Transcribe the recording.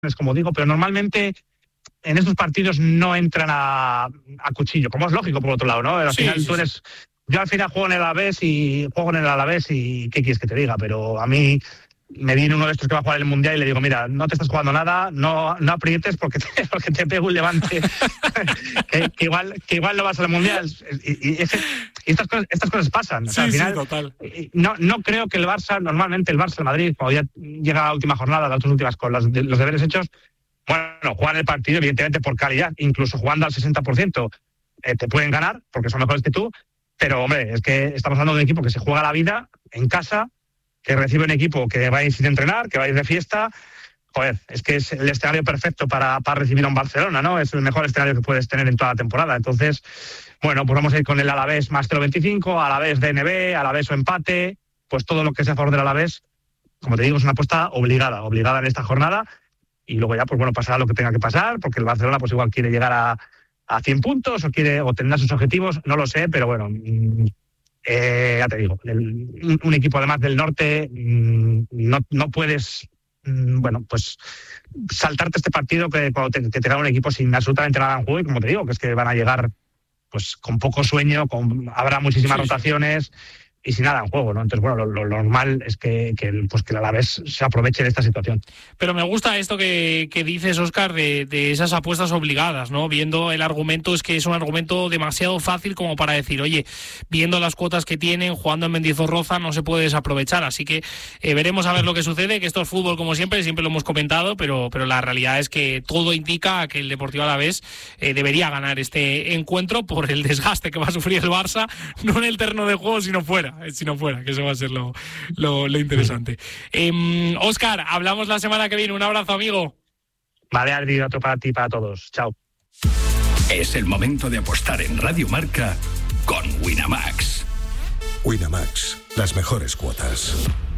como digo, pero normalmente en estos partidos no entran a cuchillo, como es lógico por otro lado, ¿no? Al final tú eres... Yo al final juego en el Alavés y ¿qué quieres que te diga? Pero a mí me viene uno de estos que va a jugar el Mundial y le digo, mira, no te estás jugando nada, no aprietes porque te pego un levante que igual no vas al Mundial. Y estas cosas pasan. O sea, al final, total. No creo que el Barça, normalmente el Madrid, cuando ya llega la última jornada, las dos últimas con los deberes hechos, bueno, juegan el partido evidentemente por calidad, incluso jugando al 60%, te pueden ganar porque son mejores que tú, pero hombre, es que estamos hablando de un equipo que se juega la vida en casa, que recibe un equipo que va a ir sin entrenar, que va a ir de fiesta. Joder, es que es el escenario perfecto para recibir a un Barcelona, ¿no? Es el mejor escenario que puedes tener en toda la temporada. Entonces, bueno, pues vamos a ir con el Alavés más 0,25, Alavés DNB, Alavés o empate, pues todo lo que sea a favor del Alavés, como te digo, es una apuesta obligada en esta jornada. Y luego ya, pues bueno, pasará lo que tenga que pasar, porque el Barcelona pues igual quiere llegar a 100 puntos o tendrá sus objetivos, no lo sé, pero bueno, ya te digo, un equipo además del norte, no puedes, bueno, pues saltarte este partido que cuando te gana un equipo sin absolutamente nada en juego, y como te digo, que es que van a llegar pues con poco sueño, habrá muchísimas rotaciones y sin nada en juego, ¿no? Entonces, bueno, lo normal es que el Alavés se aproveche de esta situación. Pero me gusta esto que dices, Óscar, de esas apuestas obligadas, ¿no? Viendo el argumento, es que es un argumento demasiado fácil como para decir, oye, viendo las cuotas que tienen, jugando en Mendizorroza, no se puede desaprovechar. Así que veremos a ver lo que sucede, que esto es fútbol como siempre lo hemos comentado, pero la realidad es que todo indica que el Deportivo Alavés debería ganar este encuentro por el desgaste que va a sufrir el Barça, no en el terreno de juego, sino fuera, que eso va a ser lo interesante. Óscar, hablamos la semana que viene. Un abrazo, amigo. Vale, Adri, otro para ti y para todos. Chao. Es el momento de apostar en Radio Marca con Winamax. Winamax, las mejores cuotas.